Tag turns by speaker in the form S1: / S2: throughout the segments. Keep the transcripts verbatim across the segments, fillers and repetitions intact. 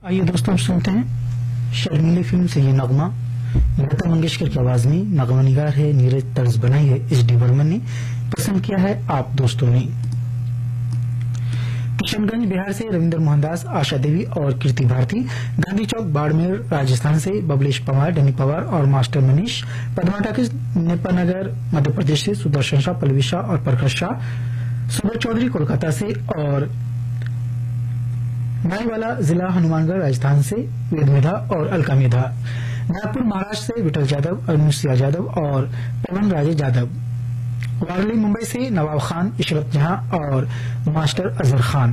S1: आइए दोस्तों, हम सुनते हैं शर्मीली फिल्म से ये नगमा। लता मंगेशकर की आवाज में, नगमा निगार है, नीरज तर्ज बनाई है एच डी बर्मन ने, पसंद किया है आप दोस्तों ने। किशनगंज बिहार से रविंद्र मोहनदास, आशा देवी और कीर्ति भारती, गांधी चौक बाड़मेर राजस्थान से बबलेश पवार, डैनी पवार और मास्टर मनीष, पदमा टाकिज नेपानगर मध्य प्रदेश से सुदर्शन शाह, पल्लवी शाह और प्रखर शाह, सुबह चौधरी कोलकाता से और नाईवाला जिला हनुमानगढ़ राजस्थान से वेद मेधा और अलका मेधा, नागपुर महाराष्ट्र से विठल यादव, अनुसिया यादव और पवन राजे यादव, वारली मुंबई से नवाब खान, इशरत जहां और मास्टर अजहर खान।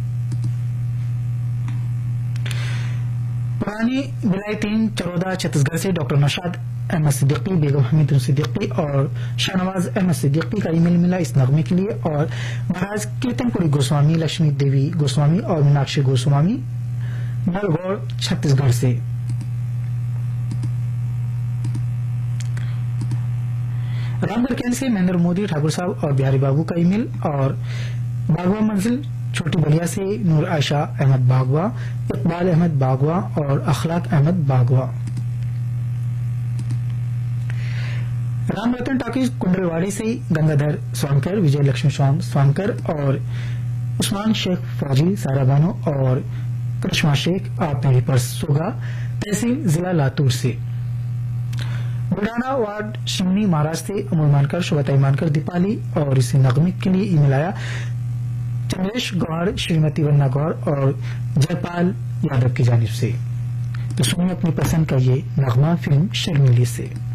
S1: पुरानी विलायतीन चरोदा छत्तीसगढ़ से डॉक्टर नौशाद अहमद सिद्दीकी, बेगम हमीद सिद्दीकी और शाहनवाज अहमद सिद्दीकी का ईमेल मिला इस नगमे के लिए। और महाराज कीर्तनपुरी गोस्वामी, लक्ष्मी देवी गोस्वामी और मीनाक्षी गोस्वामी, नलगौड़ छत्तीसगढ़ से। रामगढ़ केंद्र से महेंद्र मोदी, ठाकुर साहब और बिहारी बाबू का ईमेल। और बागवा मंजिल छोटी बलिया से नूर आयशा अहमद बागवा, इकबाल अहमद बागवा और अखलाक अहमद बागवा। राम रतन टाकीज कुंडलवाड़ी से गंगाधर स्वांकर, विजय लक्ष्मी स्वांकर और उस्मान शेख फौजी, सारा बानो और करिश्मा शेख, आप मेरी पर्स सोगा, तहसील जिला लातूर से। बुढ़ाना वार्ड शिमनी महाराष्ट्र से अमोल मानकर, शुभताई मानकर, दीपाली और इसी नगमे के लिए ईमेल आया चंद्रेश गौर, श्रीमती वन्ना गौर और जयपाल यादव की जानिब से। तो सुनिए अपनी पसंद का ये नगमा फिल्म शर्मीली से।